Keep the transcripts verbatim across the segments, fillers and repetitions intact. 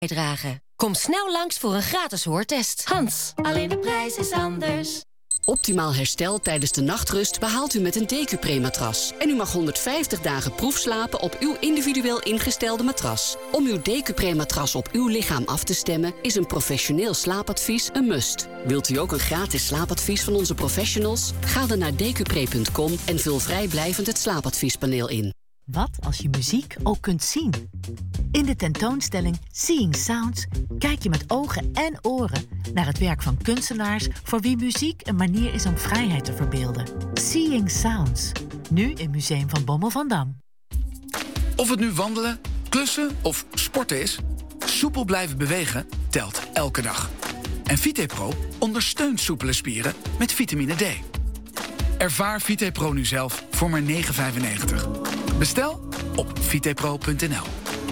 bijdragen. Kom snel langs voor een gratis hoortest. Hans, alleen de prijs is anders. Optimaal herstel tijdens de nachtrust behaalt u met een Decupre-matras. En u mag honderdvijftig dagen proefslapen op uw individueel ingestelde matras. Om uw Decupre-matras op uw lichaam af te stemmen is een professioneel slaapadvies een must. Wilt u ook een gratis slaapadvies van onze professionals? Ga dan naar decupre punt com en vul vrijblijvend het slaapadviespaneel in. Wat als je muziek ook kunt zien? In de tentoonstelling Seeing Sounds kijk je met ogen en oren naar het werk van kunstenaars voor wie muziek een manier is om vrijheid te verbeelden. Seeing Sounds, nu in Museum van Bommel van Dam. Of het nu wandelen, klussen of sporten is, soepel blijven bewegen telt elke dag. En VitePro ondersteunt soepele spieren met vitamine D. Ervaar VitePro nu zelf voor maar negen vijfennegentig. Bestel op vitepro punt n l.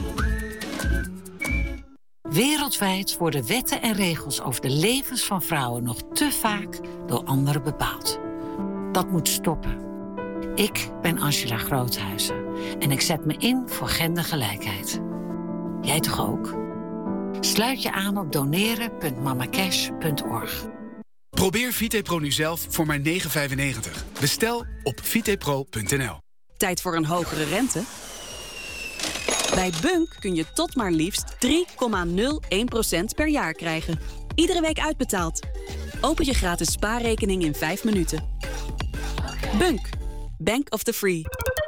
Wereldwijd worden wetten en regels over de levens van vrouwen nog te vaak door anderen bepaald. Dat moet stoppen. Ik ben Angela Groothuizen en ik zet me in voor gendergelijkheid. Jij toch ook? Sluit je aan op doneren punt mamacash punt org. Probeer VitePro nu zelf voor maar negen vijfennegentig. Bestel op vitepro punt n l. Tijd voor een hogere rente? Bij Bunk kun je tot maar liefst drie komma nul één procent per jaar krijgen. Iedere week uitbetaald. Open je gratis spaarrekening in vijf minuten. Bunk. Bank of the Free.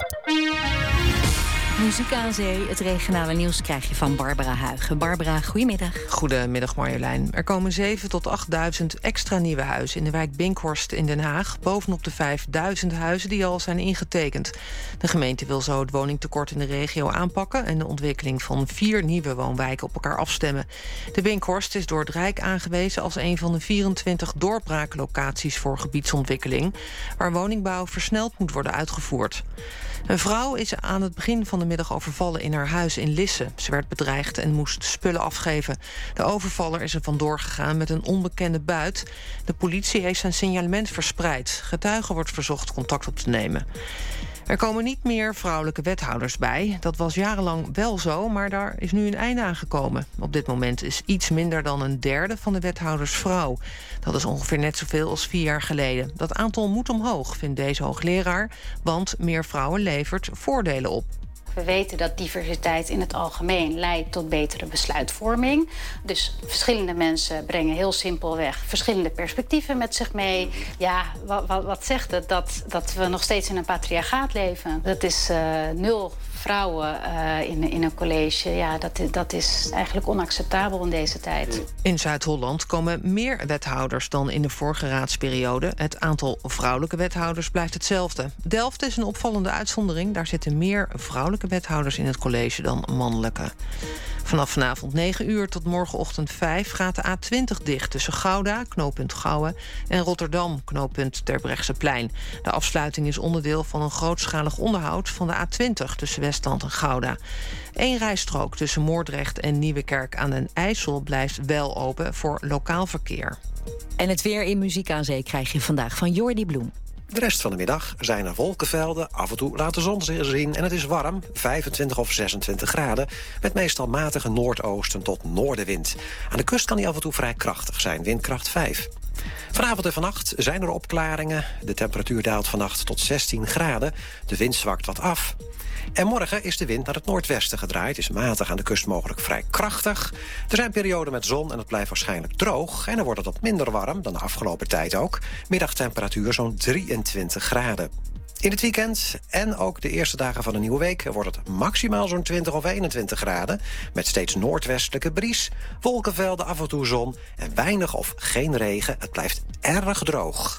Muziek aan zee, het regionale nieuws krijg je van Barbara Huigen. Barbara, goedemiddag. Goedemiddag Marjolein. Er komen zeven tot achtduizend extra nieuwe huizen in de wijk Binkhorst in Den Haag, bovenop de vijfduizend huizen die al zijn ingetekend. De gemeente wil zo het woningtekort in de regio aanpakken en de ontwikkeling van vier nieuwe woonwijken op elkaar afstemmen. De Binkhorst is door het Rijk aangewezen als een van de vierentwintig doorbraaklocaties voor gebiedsontwikkeling, waar woningbouw versneld moet worden uitgevoerd. Een vrouw is aan het begin van de middag overvallen in haar huis in Lisse. Ze werd bedreigd en moest spullen afgeven. De overvaller is er vandoor gegaan met een onbekende buit. De politie heeft zijn signalement verspreid. Getuigen wordt verzocht contact op te nemen. Er komen niet meer vrouwelijke wethouders bij. Dat was jarenlang wel zo, maar daar is nu een einde aan gekomen. Op dit moment is iets minder dan een derde van de wethouders vrouw. Dat is ongeveer net zoveel als vier jaar geleden. Dat aantal moet omhoog, vindt deze hoogleraar, want meer vrouwen levert voordelen op. We weten dat diversiteit in het algemeen leidt tot betere besluitvorming. Dus verschillende mensen brengen heel simpelweg verschillende perspectieven met zich mee. Ja, wat, wat, wat zegt het? Dat, dat we nog steeds in een patriarchaat leven. Dat is uh, nul vrouwen uh, in, in een college. Ja, dat, dat is eigenlijk onacceptabel in deze tijd. In Zuid-Holland komen meer wethouders dan in de vorige raadsperiode. Het aantal vrouwelijke wethouders blijft hetzelfde. Delft is een opvallende uitzondering. Daar zitten meer vrouwelijke wethouders in het college dan mannelijke. Vanaf vanavond negen uur tot morgenochtend vijf gaat de A twintig dicht tussen Gouda, knooppunt Gouwen, en Rotterdam, knooppunt Terbrechtseplein. De afsluiting is onderdeel van een grootschalig onderhoud van de A twintig tussen Westland en Gouda. Eén rijstrook tussen Moordrecht en Nieuwekerk aan den IJssel blijft wel open voor lokaal verkeer. En het weer in Muziek aan Zee krijg je vandaag van Jordi Bloem. De rest van de middag zijn er wolkenvelden, af en toe laat de zon zich zien en het is warm, vijfentwintig of zesentwintig graden, met meestal matige noordoosten tot noordenwind. Aan de kust kan die af en toe vrij krachtig zijn, windkracht vijf. Vanavond en vannacht zijn er opklaringen. De temperatuur daalt vannacht tot zestien graden, de wind zwakt wat af. En morgen is de wind naar het noordwesten gedraaid, is matig aan de kust mogelijk vrij krachtig. Er zijn perioden met zon en het blijft waarschijnlijk droog. En dan wordt het wat minder warm dan de afgelopen tijd ook. Middagtemperatuur zo'n drieëntwintig graden. In het weekend en ook de eerste dagen van de nieuwe week wordt het maximaal zo'n twintig of eenentwintig graden. Met steeds noordwestelijke bries, wolkenvelden, af en toe zon en weinig of geen regen. Het blijft erg droog.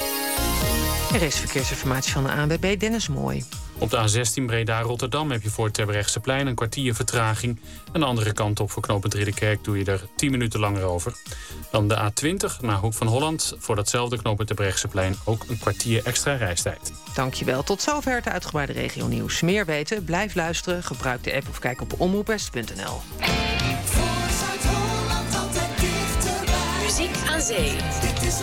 Er is verkeersinformatie van de A N W B, Dennis Mooi. Op de A zestien Breda-Rotterdam heb je voor het Terbrechtseplein een kwartier vertraging. Aan de andere kant op voor knooppunt Ridderkerk doe je er tien minuten langer over. Dan de A twintig naar Hoek van Holland. Voor datzelfde knooppunt Terbrechtseplein ook een kwartier extra reistijd. Dankjewel. Tot zover het uitgebreide regionieuws. Meer weten? Blijf luisteren. Gebruik de app of kijk op omroep west punt n l. Muziek aan Zee.